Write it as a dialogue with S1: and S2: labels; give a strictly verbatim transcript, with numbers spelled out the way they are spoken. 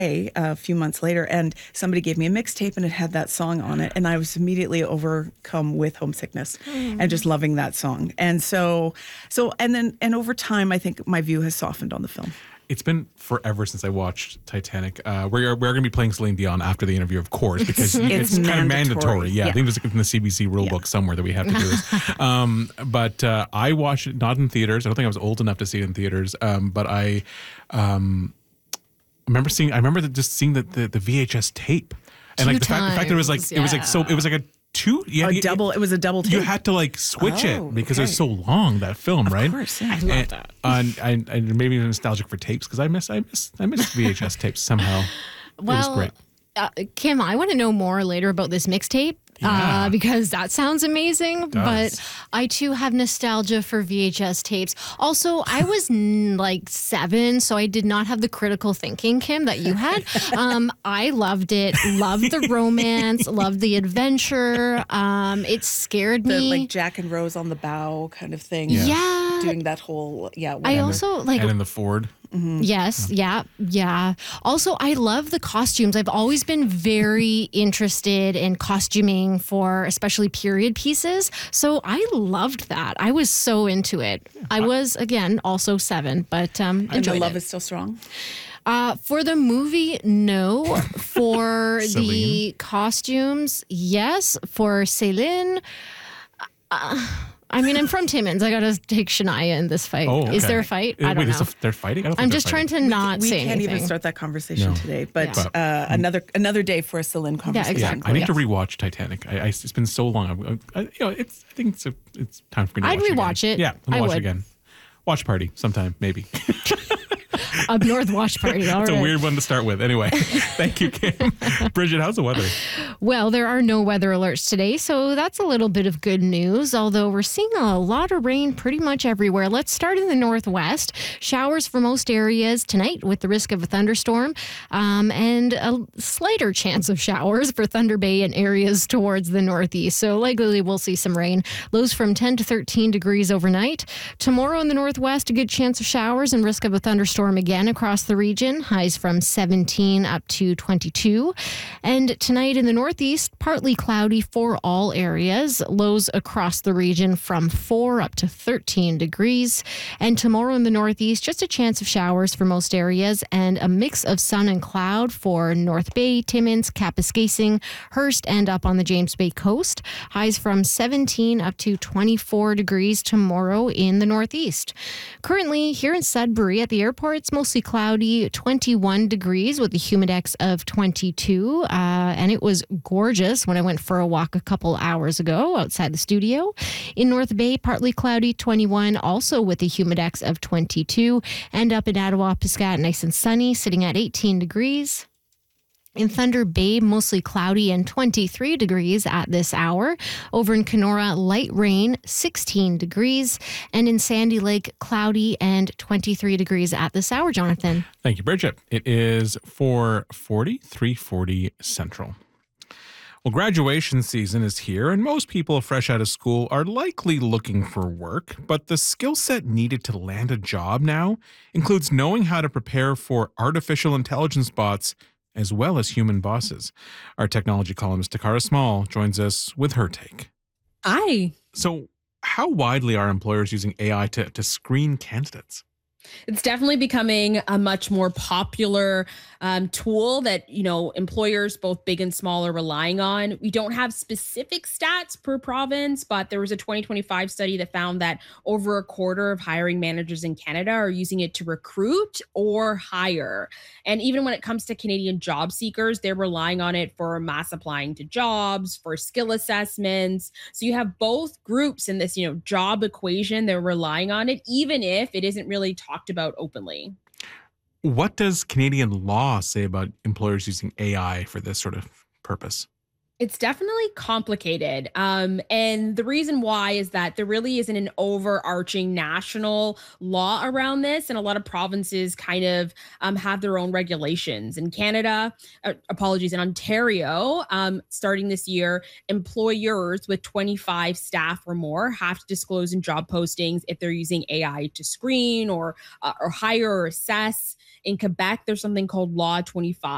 S1: a few months later, and somebody gave me a mixtape and it had that song on it, and I was immediately overcome with homesickness mm. and just loving that song. And so, so and then and over time, I think my view has softened on the film.
S2: It's been forever since I watched Titanic. Uh, we're we're going to be playing Celine Dion after the interview, of course, because it's, it's kind of mandatory. Yeah, yeah, I think there's in the C B C rule yeah. book somewhere that we have to do this. um, but uh, I watched it not in theaters. I don't think I was old enough to see it in theaters. Um, but I um, remember seeing. I remember the, just seeing the, the the V H S tape, and
S3: Two
S2: like the fact, the fact that it was like yeah. it was like so it was like a. Two, yeah,
S1: a double. It, it was a double tape.
S2: You had to like switch
S1: oh,
S2: it because
S1: okay.
S2: it was so long, that film,
S1: of
S2: right?
S1: Of course, yeah.
S3: I love
S2: and,
S3: that.
S2: And, and, and maybe nostalgic for tapes because I miss, I miss, I miss V H S tapes somehow.
S3: Well,
S2: it was great.
S3: Uh, Kim, I want to know more later about this mixtape.
S2: Yeah.
S3: Uh, because that sounds amazing, but I too have nostalgia for V H S tapes. Also, I was n- like seven, so I did not have the critical thinking, Kim, that you had. Um, I loved it, loved the romance, loved the adventure. Um, it scared me.
S1: The, like Jack and Rose on the bow kind of thing.
S3: Yeah. yeah.
S1: Doing that whole, yeah. Whatever.
S3: I also like.
S2: And in the Ford.
S3: Mm-hmm. Yes, yeah, yeah. Also, I love the costumes. I've always been very interested in costuming for especially period pieces. So I loved that. I was so into it. Yeah. I was, again, also seven, but um,
S1: and
S3: enjoyed
S1: the love
S3: it.
S1: is still strong?
S3: Uh, for the movie, no. For the costumes, yes. For Céline, uh, I mean, I'm from Timmins. I got to take Shania in this fight.
S2: Oh, okay.
S3: Is there a fight? I don't
S2: Wait,
S3: know.
S2: A, they're fighting? I don't think
S3: I'm
S2: they're
S3: just
S2: fighting.
S3: trying to not
S1: we,
S3: say
S1: We can't
S3: anything.
S1: even start that conversation
S2: No.
S1: today, but
S3: Yeah.
S1: uh, another another day for a Celine conversation.
S3: Yeah, exactly.
S2: I need
S3: yes.
S2: to rewatch Titanic. I, I, it's been so long. I, I, you know, it's. I think it's a, it's time for me to
S3: I'd
S2: watch it
S3: rewatch
S2: again.
S3: it.
S2: Yeah, I'll
S3: I
S2: watch
S3: would.
S2: it again. Watch party sometime, maybe.
S3: Up North Watch Party. All
S2: It's
S3: right.
S2: a weird one to start with. Anyway, thank you, Kim. Bridget, how's the weather?
S3: Well, there are no weather alerts today, so that's a little bit of good news, although we're seeing a lot of rain pretty much everywhere. Let's start in the northwest. Showers for most areas tonight with the risk of a thunderstorm, um, and a slighter chance of showers for Thunder Bay and areas towards the northeast. So likely we'll see some rain. Lows from ten to thirteen degrees overnight. Tomorrow in the northwest, a good chance of showers and risk of a thunderstorm again across the region. Highs from seventeen up to twenty-two. And tonight in the northeast, partly cloudy for all areas. Lows across the region from four up to thirteen degrees. And tomorrow in the northeast, just a chance of showers for most areas and a mix of sun and cloud for North Bay, Timmins, Kapuskasing, Hearst, and up on the James Bay coast. Highs from seventeen up to twenty-four degrees tomorrow in the northeast. Currently here in Sudbury at the airport, it's mostly cloudy, twenty-one degrees with a humidex of twenty-two. Uh, and it was gorgeous when I went for a walk a couple hours ago outside the studio. In North Bay, partly cloudy, twenty-one, also with a humidex of twenty-two. And up in Ottawa, Piscat, nice and sunny, sitting at eighteen degrees. In Thunder Bay, mostly cloudy and twenty-three degrees at this hour. Over in Kenora, light rain, sixteen degrees. And in Sandy Lake, cloudy and twenty-three degrees at this hour, Jonathan.
S2: Thank you, Bridget. It is four forty, three forty Central. Well, graduation season is here, and most people fresh out of school are likely looking for work, but the skill set needed to land a job now includes knowing how to prepare for artificial intelligence bots as well as human bosses. Our technology columnist, Takara Small, joins us with her take.
S4: Hi.
S2: So how widely are employers using A I to, to screen candidates?
S4: It's definitely becoming a much more popular um, tool that, you know, employers, both big and small, are relying on. We don't have specific stats per province, but there was a twenty twenty-five study that found that over a quarter of hiring managers in Canada are using it to recruit or hire. And even when it comes to Canadian job seekers, they're relying on it for mass applying to jobs, for skill assessments. So you have both groups in this, you know, job equation. They're relying on it, even if it isn't really talked about openly.
S2: What does Canadian law say about employers using A I for this sort of purpose?
S4: It's definitely complicated. Um, and the reason why is that there really isn't an overarching national law around this. And a lot of provinces kind of um, have their own regulations. In Canada, uh, apologies, in Ontario, um, starting this year, employers with twenty-five staff or more have to disclose in job postings if they're using A I to screen or, uh, or hire or assess. In Quebec, there's something called Law twenty-five.